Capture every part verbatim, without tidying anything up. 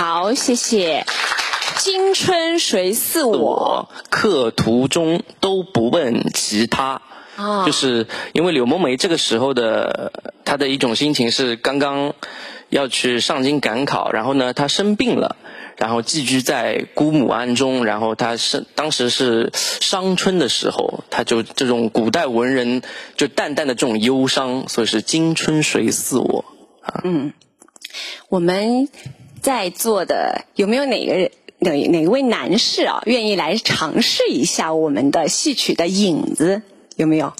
好，谢谢。今春谁似我？ 客途中都不问其他。 啊， 就是因为柳梦梅这个时候的她的一种心情是刚刚要去上京赶考，然后呢她生病了，然后寄居在姑母庵中，然后她是当时是伤春的时候，她就这种古代文人就淡淡的这种忧伤，所以是今春谁似我啊。 嗯，我们在座的有没有哪个人哪哪位男士啊愿意来尝试一下我们的戏曲的影子？有没有？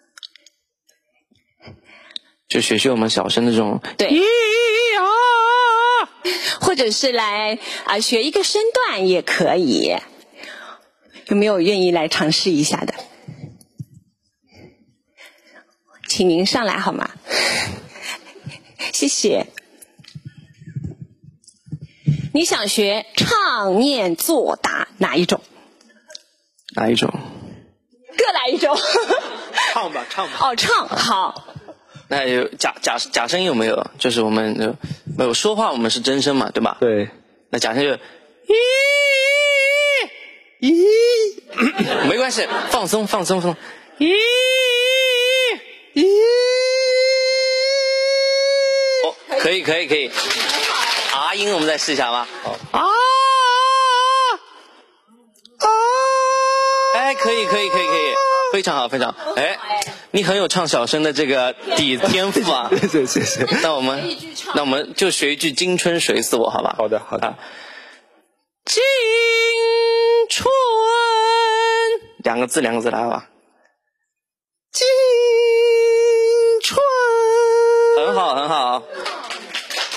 就学学我们小生的这种对， 咿呀， 或者是来啊学一个身段也可以。有没有愿意来尝试一下的？请您上来好吗？谢谢。你想学唱念作答哪一种？ 哪一种？ 各来一种。 唱吧，唱吧。 哦，唱好。 那有假假假声有没有？就是我们就没有说话，我们是真声嘛，对吧？ 对。 那假声就咦咦，没关系，放松放松放松。咦咦，哦，可以可以可以。啊音我们再试一下吧。啊啊！哎，可以可以可以可以。非常好，非常好。哎，你很有唱小生的这个底天赋啊！ 谢谢谢谢。 那我们那我们就学一句《今春谁似我》，好吧？ 好的好的。 啊、今春，两个字两个字来吧。